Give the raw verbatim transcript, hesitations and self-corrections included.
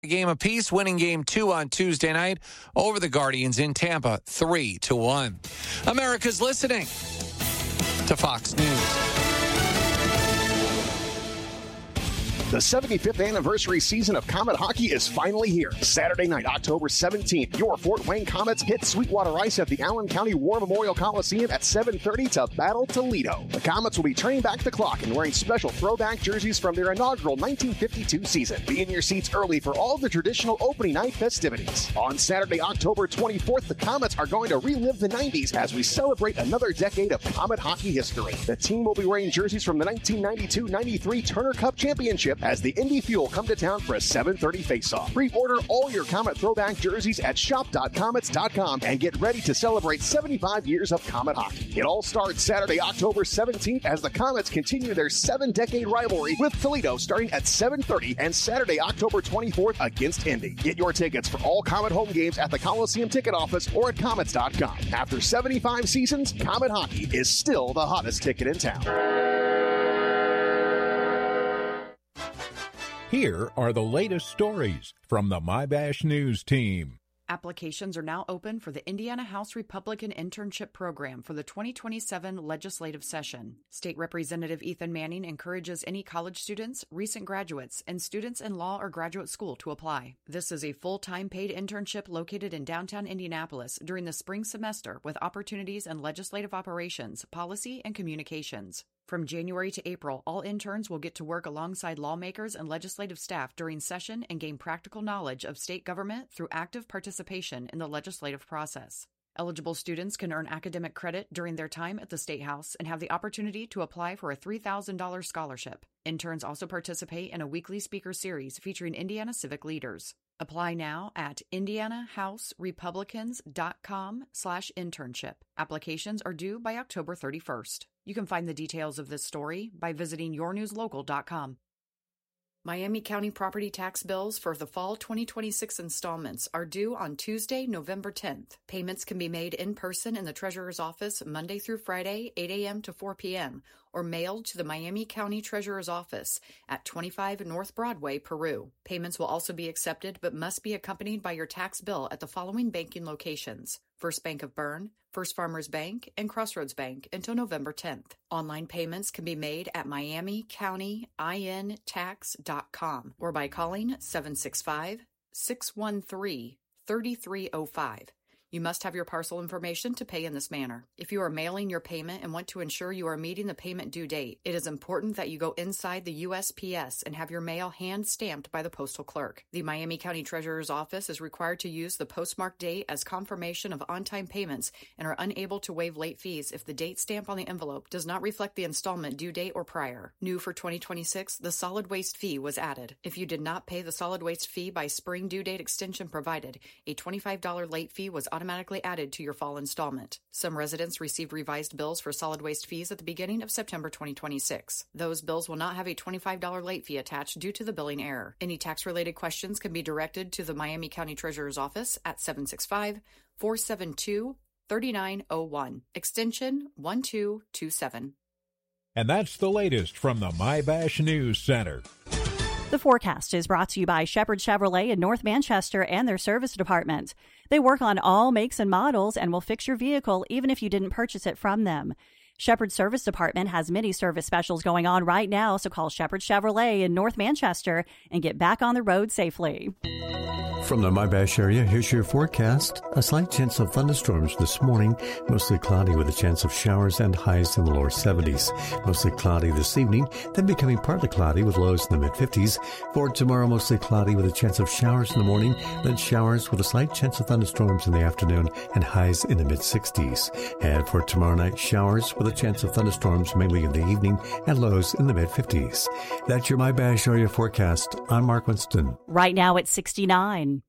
game apiece, winning game two on Tuesday night over the Guardians in Tampa, three to one. America's listening to Fox News. The seventy-fifth anniversary season of Comet Hockey is finally here. Saturday night, October seventeenth, your Fort Wayne Comets hit Sweetwater Ice at the Allen County War Memorial Coliseum at seven thirty to battle Toledo. The Comets will be turning back the clock and wearing special throwback jerseys from their inaugural nineteen fifty-two season. Be in your seats early for all of the traditional opening night festivities. On Saturday, October twenty-fourth, the Comets are going to relive the nineties as we celebrate another decade of Comet Hockey history. The team will be wearing jerseys from the nineteen ninety-two ninety-three Turner Cup Championship as the Indy Fuel come to town for a seven thirty face-off. Pre-order all your Comet throwback jerseys at shop dot comets dot com and get ready to celebrate seventy-five years of Comet Hockey. It all starts Saturday, October seventeenth as the Comets continue their seven-decade rivalry with Toledo starting at seven thirty and Saturday, October twenty-fourth against Indy. Get your tickets for all Comet home games at the Coliseum ticket office or at comets dot com. After seventy-five seasons, Comet Hockey is still the hottest ticket in town. Here are the latest stories from the MyBash News team. Applications are now open for the Indiana House Republican Internship Program for the twenty twenty-seven legislative session. State Representative Ethan Manning encourages any college students, recent graduates, and students in law or graduate school to apply. This is a full-time paid internship located in downtown Indianapolis during the spring semester with opportunities in legislative operations, policy, and communications. From January to April, all interns will get to work alongside lawmakers and legislative staff during session and gain practical knowledge of state government through active participation in the legislative process. Eligible students can earn academic credit during their time at the State House and have the opportunity to apply for a three thousand dollars scholarship. Interns also participate in a weekly speaker series featuring Indiana civic leaders. Apply now at indianahouserepublicans.com slash internship. Applications are due by October thirty-first. You can find the details of this story by visiting your news local dot com. Miami County property tax bills for the fall twenty twenty-six installments are due on Tuesday, November tenth. Payments can be made in person in the Treasurer's office Monday through Friday, eight a.m. to four p.m., or mailed to the Miami County Treasurer's office at twenty-five North Broadway, Peru. Payments will also be accepted but must be accompanied by your tax bill at the following banking locations: First Bank of Bern, First Farmers Bank, and Crossroads Bank until November tenth. Online payments can be made at miami county in tax dot com or by calling seven six five, six one three, three three zero five. You must have your parcel information to pay in this manner. If you are mailing your payment and want to ensure you are meeting the payment due date, it is important that you go inside the U S P S and have your mail hand-stamped by the postal clerk. The Miami County Treasurer's Office is required to use the postmark date as confirmation of on-time payments and are unable to waive late fees if the date stamp on the envelope does not reflect the installment due date or prior. New for twenty twenty-six, the solid waste fee was added. If you did not pay the solid waste fee by spring due date extension provided, a twenty-five dollars late fee was automatically automatically added to your fall installment. Some residents received revised bills for solid waste fees at the beginning of September twenty twenty-six. Those bills will not have a twenty-five dollars late fee attached due to the billing error. Any tax-related questions can be directed to the Miami County Treasurer's Office at seven six five, four seven two, three nine zero one, extension one two two seven. And that's the latest from the MyBash News Center. The forecast is brought to you by Shepherd Chevrolet in North Manchester and their service department. They work on all makes and models and will fix your vehicle even if you didn't purchase it from them. Shepherd Service Department has many service specials going on right now, so call Shepherd Chevrolet in North Manchester and get back on the road safely. From the MyBash area, here's your forecast. A slight chance of thunderstorms this morning, mostly cloudy with a chance of showers and highs in the lower seventies. Mostly cloudy this evening, then becoming partly cloudy with lows in the mid-fifties. For tomorrow, mostly cloudy with a chance of showers in the morning, then showers with a slight chance of thunderstorms in the afternoon and highs in the mid-sixties. And for tomorrow night, showers with a chance of thunderstorms mainly in the evening and lows in the mid-fifties. That's your MyBash area forecast. I'm Mark Winston. Right now it's sixty-nine.